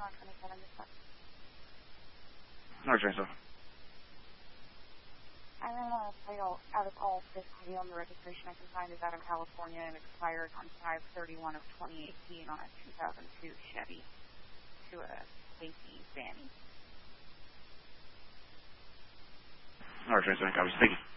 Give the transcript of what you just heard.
on 27 this month. No, Jason. I ran out of all this video on the registration I can find is out of California and expired on 5/31 of 2018 on a 2002 Chevy to a Stacy Vanny. All right, Jason. I was thinking.